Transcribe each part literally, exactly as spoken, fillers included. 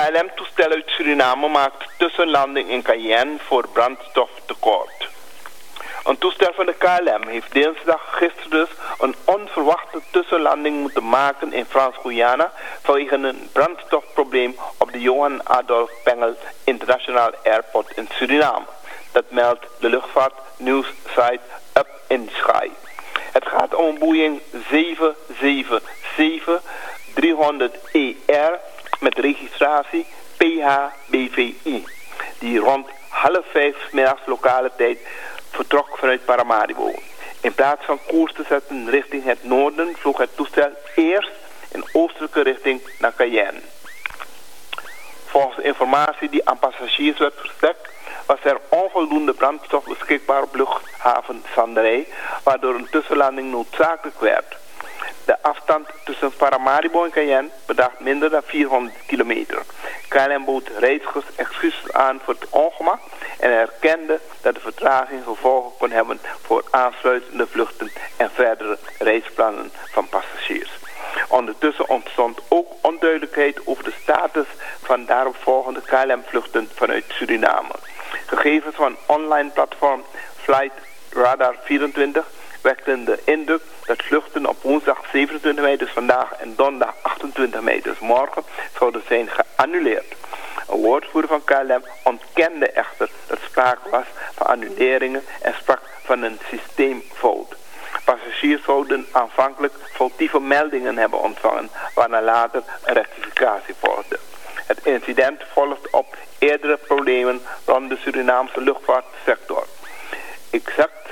L M-toestel uit Suriname maakt tussenlanding in Cayenne voor brandstoftekort. Een toestel van de K L M heeft dinsdag gisteren dus een onverwachte tussenlanding moeten maken in Frans-Guyana vanwege een brandstofprobleem op de Johan Adolf Pengel International Airport in Suriname. Dat meldt de luchtvaartnieuwssite Up in Sky. Het gaat om een Boeing zeven zeven zeven driehonderd E R met registratie P H B V I, die rond half vijf 's middags lokale tijd vertrok vanuit Paramaribo. In plaats van koers te zetten richting het noorden vloog het toestel eerst in oostelijke richting naar Cayenne. Volgens de informatie die aan passagiers werd verstrekt, was er onvoldoende brandstof beschikbaar op luchthaven Sandaré, waardoor een tussenlanding noodzakelijk werd. De afstand tussen Paramaribo en Cayenne bedraagt minder dan vierhonderd kilometer. K L M bood reizigers excuses aan voor het ongemak en erkende dat de vertraging gevolgen kon hebben voor aansluitende vluchten en verdere reisplannen van passagiers. Ondertussen ontstond ook onduidelijkheid over de status van daaropvolgende K L M-vluchten vanuit Suriname. Gegevens van online platform Flight Radar vierentwintig wekten de indruk dat vluchten op woensdag zevenentwintig mei, dus vandaag, en donderdag achtentwintig mei, dus morgen, zouden zijn geannuleerd. Een woordvoerder van K L M ontkende echter dat sprake was van annuleringen en sprak van een systeemfout. Passagiers zouden aanvankelijk foutieve meldingen hebben ontvangen, waarna later een rectificatie volgde. Het incident volgt op eerdere problemen rond de Surinaamse luchtvaartsector. Exact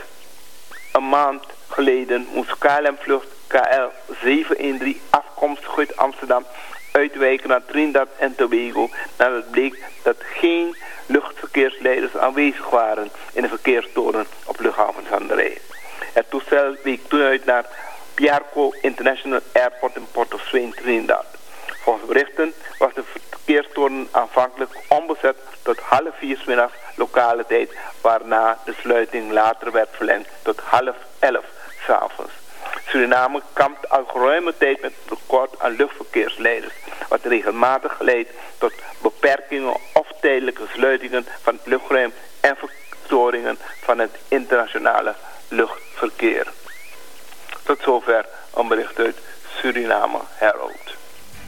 een maand geleden moest K L M-vlucht K L zevenhonderddertien afkomstig uit Amsterdam uitwijken naar Trinidad en Tobago nadat het bleek dat geen luchtverkeersleiders aanwezig waren in de verkeerstoren op luchthaven Sandaré. Het toestel week toen uit naar Piarco International Airport in Port of Spain, Trinidad. Volgens berichten was de verkeerstoren aanvankelijk onbezet tot half vier 's middags lokale tijd, waarna de sluiting later werd verlengd tot half elf 's avonds. Suriname kampt al geruime tijd met tekort aan luchtverkeersleiders, wat regelmatig leidt tot beperkingen of tijdelijke sluitingen van het luchtruim en verstoringen van het internationale luchtverkeer. Tot zover een bericht uit Suriname Herald.